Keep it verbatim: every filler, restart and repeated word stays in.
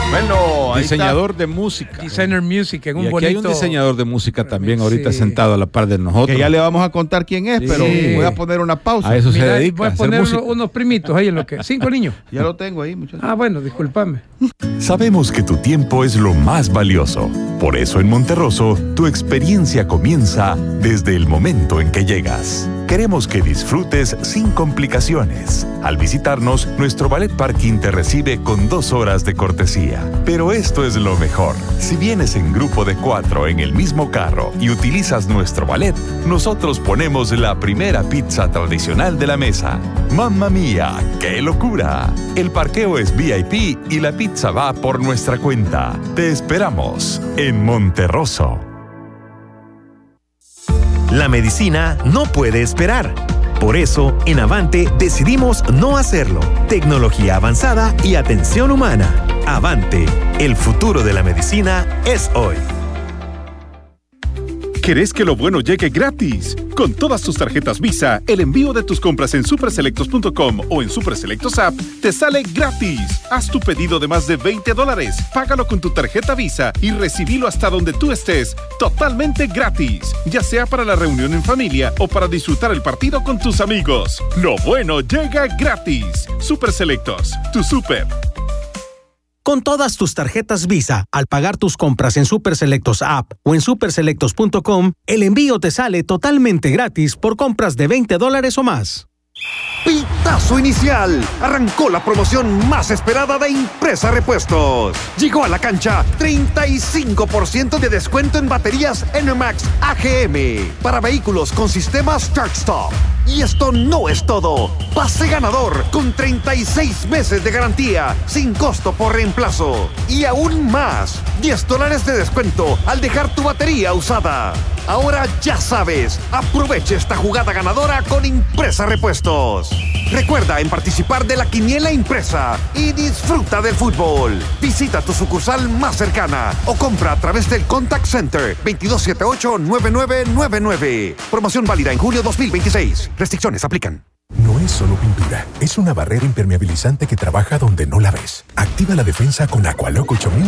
Bueno, ahí diseñador está. de música. Designer Music, en un y aquí bonito... hay un diseñador de música también ahorita Sí. sentado a la par de nosotros. Que ya le vamos a contar quién es, Sí. pero voy a poner una pausa. A eso se Mira, dedica, voy a a hacer poner música. unos, unos primitos ahí en lo que... Cinco niños. Ya lo tengo ahí, muchachos. Ah, bueno, discúlpame. Sabemos que tu tiempo es lo más valioso. Por eso en Monterroso, tu experiencia comienza desde el momento en que llegas. Queremos que disfrutes sin complicaciones. Al visitarnos, nuestro ballet parking te recibe con dos horas de cortesía. Pero esto es lo mejor. Si vienes en grupo de cuatro en el mismo carro y utilizas nuestro ballet, nosotros ponemos la primera pizza tradicional de la mesa. ¡Mamma mía! ¡Qué locura! El parqueo es V I P y la pizza va por nuestra cuenta. Te esperamos en Monterroso. La medicina no puede esperar. Por eso, en Avante decidimos no hacerlo. Tecnología avanzada y atención humana. Avante, el futuro de la medicina es hoy. ¿Querés que lo bueno llegue gratis? Con todas tus tarjetas Visa, el envío de tus compras en superselectos punto com o en Superselectos App te sale gratis. Haz tu pedido de más de veinte dólares, págalo con tu tarjeta Visa y recibilo hasta donde tú estés, totalmente gratis, ya sea para la reunión en familia o para disfrutar el partido con tus amigos. Lo bueno llega gratis. Superselectos, tu super. Con todas tus tarjetas Visa, al pagar tus compras en Superselectos App o en superselectos punto com, el envío te sale totalmente gratis por compras de veinte dólares o más. Pitazo inicial. Arrancó la promoción más esperada de Impresa Repuestos. Llegó a la cancha treinta y cinco por ciento de descuento en baterías N MAX A G M para vehículos con sistema Start Stop. Y esto no es todo. Pase ganador con treinta y seis meses de garantía sin costo por reemplazo. Y aún más, diez dólares de descuento al dejar tu batería usada. Ahora ya sabes, aprovecha esta jugada ganadora con Impresa Repuestos. Recuerda en participar de la quiniela impresa y disfruta del fútbol. Visita tu sucursal más cercana o compra a través del Contact Center veintidós setenta y ocho, noventa y nueve noventa y nueve. Promoción válida en julio dos mil veintiséis. Restricciones aplican. No es solo pintura, es una barrera impermeabilizante que trabaja donde no la ves. Activa la defensa con Aqualock ocho mil